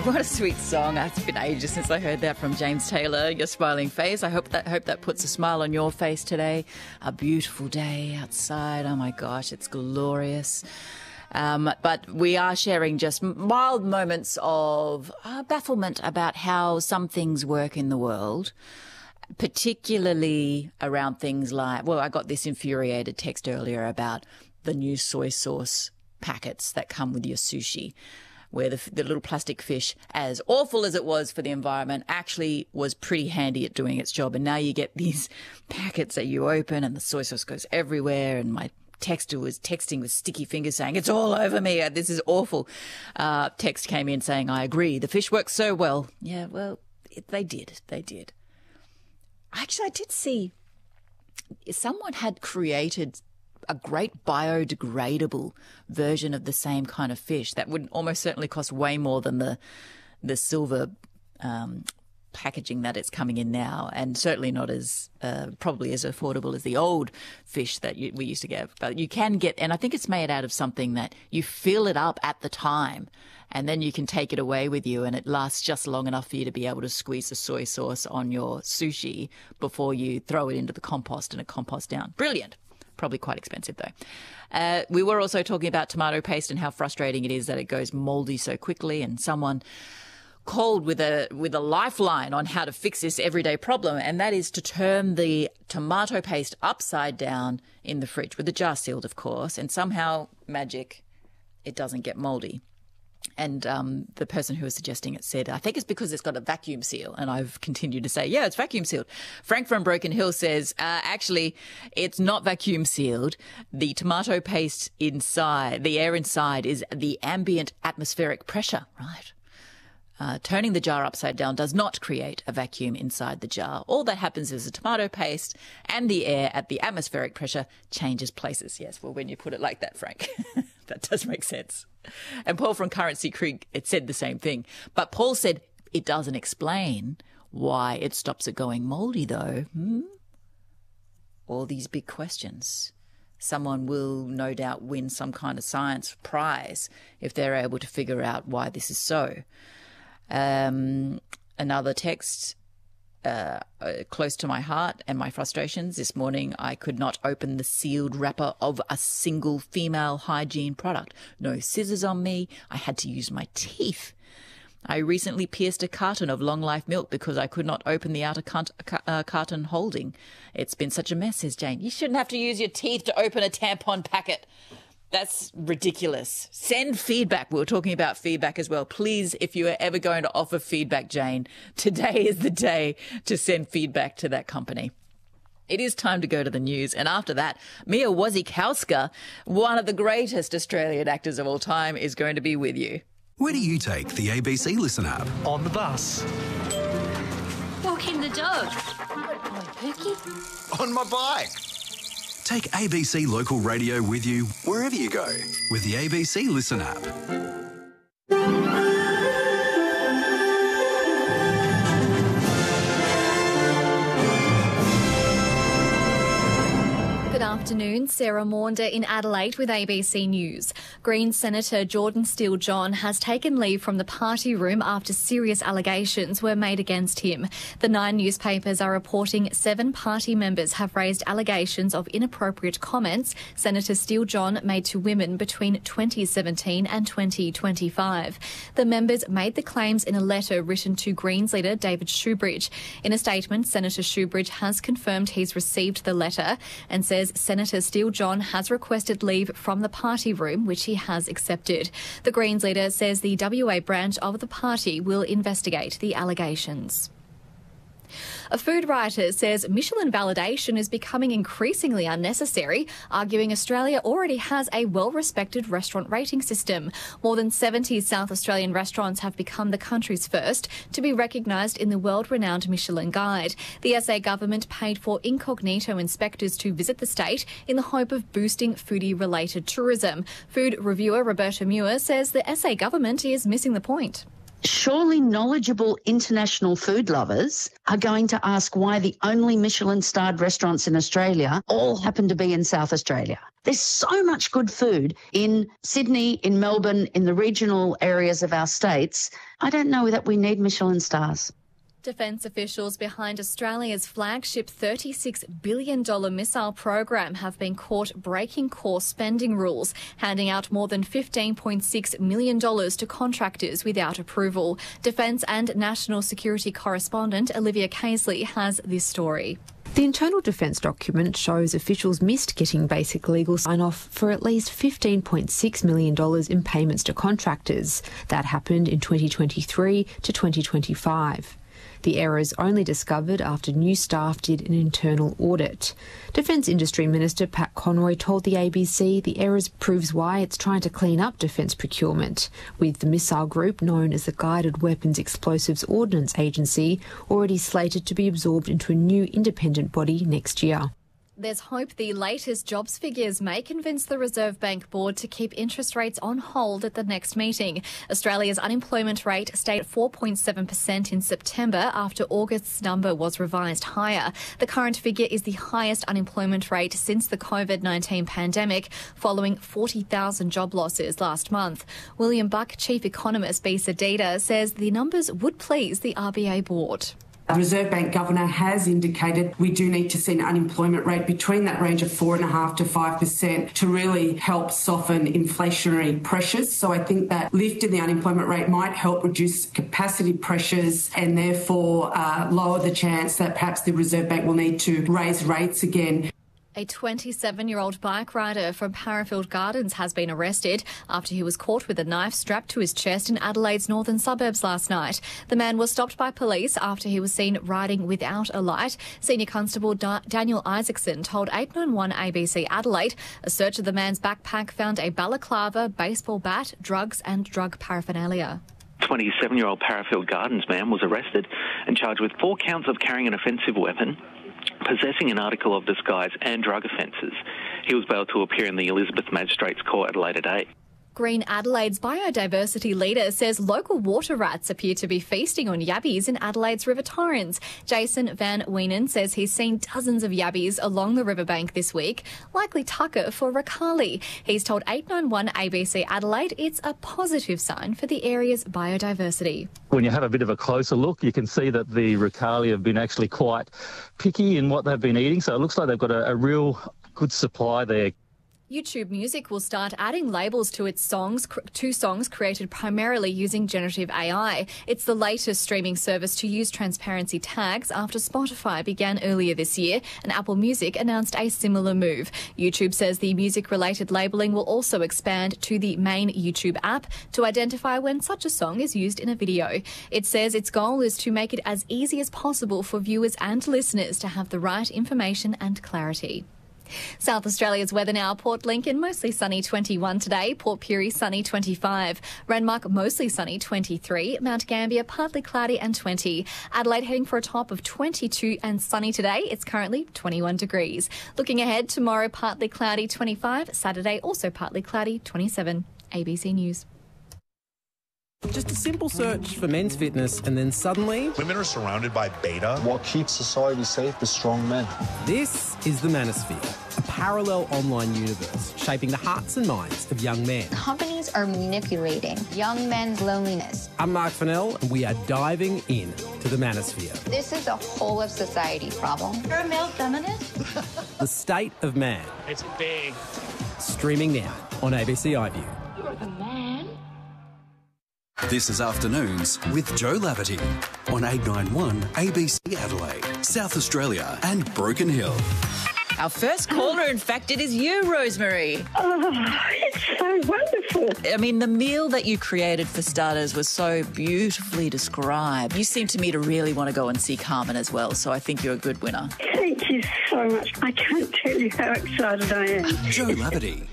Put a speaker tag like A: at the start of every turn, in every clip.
A: What a sweet song. It's been ages since I heard that from James Taylor, Your Smiling Face. I hope that puts a smile on your face today. A beautiful day outside. Oh my gosh, it's glorious. But we are sharing just mild moments of bafflement about how some things work in the world, particularly around things like, well, I got this infuriated text earlier about the new soy sauce packets that come with your sushi, where the little plastic fish, as awful as it was for the environment, actually was pretty handy at doing its job. And now you get these packets that you open and the soy sauce goes everywhere. And my texter was texting with sticky fingers saying, it's all over me. This is awful. Text came in saying, I agree. The fish works so well. Yeah, well, they did. Actually, I did see someone had created a great biodegradable version of the same kind of fish that would almost certainly cost way more than the silver packaging that it's coming in now, and certainly not as probably as affordable as the old fish that we used to get. But you can get, and I think it's made out of something that you fill it up at the time and then you can take it away with you, and it lasts just long enough for you to be able to squeeze the soy sauce on your sushi before you throw it into the compost and it composts down. Brilliant. Probably quite expensive, though. We were also talking about tomato paste and how frustrating it is that it goes mouldy so quickly, and someone called with a lifeline on how to fix this everyday problem, and that is to turn the tomato paste upside down in the fridge, with the jar sealed, of course, and somehow, magic, it doesn't get mouldy. And the person who was suggesting it said, I think it's because it's got a vacuum seal. And I've continued to say, yeah, it's vacuum sealed. Frank from Broken Hill says, actually, it's not vacuum sealed. The tomato paste inside, the air inside is the ambient atmospheric pressure, right? Turning the jar upside down does not create a vacuum inside the jar. All that happens is the tomato paste and the air at the atmospheric pressure changes places. Yes, well, when you put it like that, Frank, that does make sense. And Paul from Currency Creek, it said the same thing. But Paul said it doesn't explain why it stops it going mouldy, though. All these big questions. Someone will no doubt win some kind of science prize if they're able to figure out why this is so. Another text close to my heart and my frustrations. This morning I could not open the sealed wrapper of a single female hygiene product. No scissors on me. I had to use my teeth. I recently pierced a carton of Long Life milk because I could not open the outer carton holding. It's been such a mess, says Jane. You shouldn't have to use your teeth to open a tampon packet. That's ridiculous. Send feedback. We were talking about feedback as well. Please, if you are ever going to offer feedback, Jane, today is the day to send feedback to that company. It is time to go to the news. And after that, Mia Wasikowska, one of the greatest Australian actors of all time, is going to be with you.
B: Where do you take the ABC Listen app?
C: On the bus.
D: Walking the dog. Good boy, Pookie.
C: On my bike.
B: Take ABC Local Radio with you wherever you go with the ABC Listen app.
E: Good afternoon, Sarah Maunder in Adelaide with ABC News. Greens Senator Jordan Steele-John has taken leave from the party room after serious allegations were made against him. The 9 newspapers are reporting 7 party members have raised allegations of inappropriate comments Senator Steele-John made to women between 2017 and 2025. The members made the claims in a letter written to Greens leader David Shoebridge. In a statement, Senator Shoebridge has confirmed he's received the letter and says Senator Steele-John has requested leave from the party room, which he has accepted. The Greens leader says the WA branch of the party will investigate the allegations. A food writer says Michelin validation is becoming increasingly unnecessary, arguing Australia already has a well-respected restaurant rating system. More than 70 South Australian restaurants have become the country's first to be recognised in the world-renowned Michelin Guide. The SA government paid for incognito inspectors to visit the state in the hope of boosting foodie-related tourism. Food reviewer Roberta Muir says the SA government is missing the point.
C: Surely knowledgeable international food lovers are going to ask why the only Michelin-starred restaurants in Australia all happen to be in South Australia. There's so much good food in Sydney, in Melbourne, in the regional areas of our states. I don't know that we need Michelin stars.
E: Defence officials behind Australia's flagship $36 billion missile program have been caught breaking core spending rules, handing out more than $15.6 million to contractors without approval. Defence and national security correspondent Olivia Casely has this story.
F: The internal defence document shows officials missed getting basic legal sign-off for at least $15.6 million in payments to contractors. That happened in 2023 to 2025. The errors only discovered after new staff did an internal audit. Defence Industry Minister Pat Conroy told the ABC the errors proves why it's trying to clean up defence procurement, with the missile group known as the Guided Weapons Explosives Ordnance Agency already slated to be absorbed into a new independent body next year.
E: There's hope the latest jobs figures may convince the Reserve Bank Board to keep interest rates on hold at the next meeting. Australia's unemployment rate stayed at 4.7% in September after August's number was revised higher. The current figure is the highest unemployment rate since the COVID-19 pandemic, following 40,000 job losses last month. William Buck, chief economist BISA Data, says the numbers would please the RBA Board.
G: The Reserve Bank Governor has indicated we do need to see an unemployment rate between that range of 4.5% to 5% to really help soften inflationary pressures. So I think that lift in the unemployment rate might help reduce capacity pressures and therefore lower the chance that perhaps the Reserve Bank will need to raise rates again.
E: A 27-year-old bike rider from Parafield Gardens has been arrested after he was caught with a knife strapped to his chest in Adelaide's northern suburbs last night. The man was stopped by police after he was seen riding without a light. Senior Constable Daniel Isaacson told 891 ABC Adelaide a search of the man's backpack found a balaclava, baseball bat, drugs and drug paraphernalia.
H: 27-year-old Parafield Gardens man was arrested and charged with 4 counts of carrying an offensive weapon, possessing an article of disguise and drug offences. He was bailed to appear in the Elizabeth Magistrates Court at a later date.
E: Green Adelaide's biodiversity leader says local water rats appear to be feasting on yabbies in Adelaide's river torrents. Jason Van Wienen says he's seen dozens of yabbies along the riverbank this week, likely tucker for Ricali. He's told 891 ABC Adelaide it's a positive sign for the area's biodiversity.
I: When you have a bit of a closer look, you can see that the Ricali have been actually quite picky in what they've been eating, so it looks like they've got a real good supply there.
E: YouTube Music will start adding labels to its songs, to songs created primarily using generative AI. It's the latest streaming service to use transparency tags after Spotify began earlier this year, and Apple Music announced a similar move. YouTube says the music-related labelling will also expand to the main YouTube app to identify when such a song is used in a video. It says its goal is to make it as easy as possible for viewers and listeners to have the right information and clarity. South Australia's weather now. Port Lincoln, mostly sunny 21 today. Port Pirie, sunny 25. Renmark, mostly sunny 23. Mount Gambier, partly cloudy and 20. Adelaide heading for a top of 22 and sunny today. It's currently 21 degrees. Looking ahead, tomorrow partly cloudy 25. Saturday also partly cloudy 27. ABC News.
J: Just a simple search for men's fitness and then suddenly...
K: women are surrounded by beta.
L: What keeps society safe is strong men.
J: This is the Manosphere, a parallel online universe shaping the hearts and minds of young men.
M: Companies are manipulating young men's loneliness.
J: I'm Mark Fennell and we are diving in to the Manosphere.
M: This is a whole of society problem.
D: You're a male feminist?
J: The State of Man.
N: It's big.
J: Streaming now on ABC iView.
D: You're the man.
B: This is Afternoons with Joe Laverty on 891 ABC Adelaide, South Australia and Broken Hill.
A: Our first caller, in fact, it is you, Rosemary.
O: Oh, it's so wonderful.
A: I mean, the meal that you created for starters was so beautifully described. You seem to me to really want to go and see Carmen as well, so I think you're a good winner.
O: Thank you so much. I can't tell you how excited I am.
B: Joe Laverty.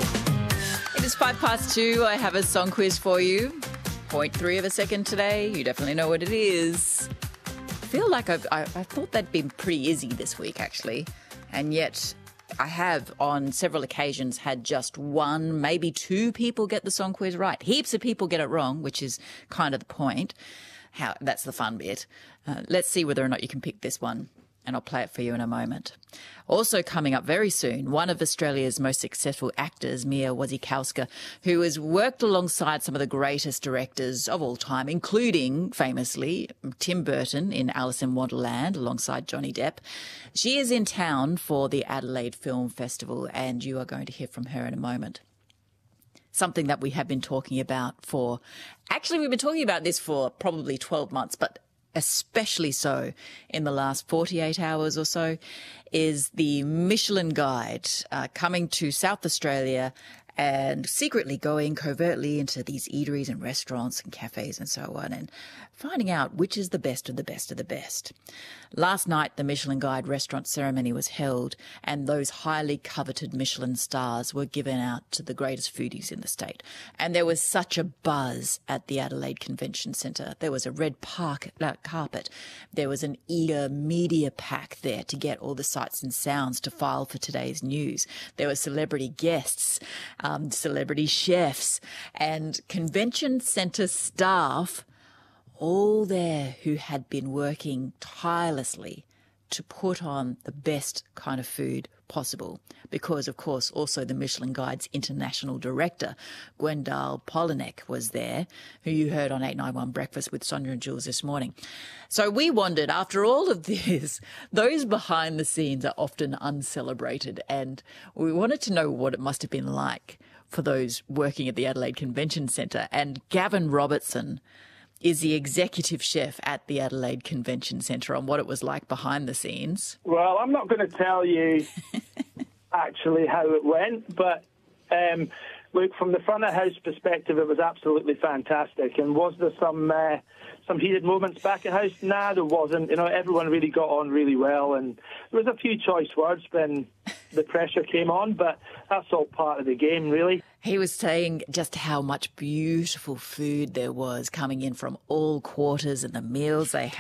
A: It is 2:05. I have a song quiz for you. 0.3 of a second today. You definitely know what it is. I feel like I thought that'd been pretty easy this week, actually. And yet I have on several occasions had just one, maybe two people get the song quiz right. Heaps of people get it wrong, which is kind of the point. That's the fun bit. Let's see whether or not you can pick this one, and I'll play it for you in a moment. Also coming up very soon, one of Australia's most successful actors, Mia Wasikowska, who has worked alongside some of the greatest directors of all time, including, famously, Tim Burton in Alice in Wonderland alongside Johnny Depp. She is in town for the Adelaide Film Festival, and you are going to hear from her in a moment. Something that we have been talking about we've been talking about this for probably 12 months, but especially so in the last 48 hours or so, is the Michelin Guide coming to South Australia and secretly going covertly into these eateries and restaurants and cafes and so on, and finding out which is the best of the best of the best. Last night, the Michelin Guide restaurant ceremony was held, and those highly coveted Michelin stars were given out to the greatest foodies in the state. And there was such a buzz at the Adelaide Convention Centre. There was a red carpet. There was an eager media pack there to get all the sights and sounds to file for today's news. There were celebrity guests, celebrity chefs, and convention centre staff all there who had been working tirelessly to put on the best kind of food possible. Because, of course, also the Michelin Guide's international director, Gwendal Polinek, was there, who you heard on 891 Breakfast with Sonia and Jules this morning. So we wondered, after all of this, those behind the scenes are often uncelebrated, and we wanted to know what it must have been like for those working at the Adelaide Convention Centre. And Gavin Robertson is the executive chef at the Adelaide Convention Centre on what it was like behind the scenes.
N: Well, I'm not going to tell you actually how it went, but look, from the front of house perspective, it was absolutely fantastic. And was there some heated moments back at house? Nah, there wasn't. You know, everyone really got on really well, and there was a few choice words when the pressure came on, but that's all part of the game, really.
A: He was saying just how much beautiful food there was coming in from all quarters and the meals they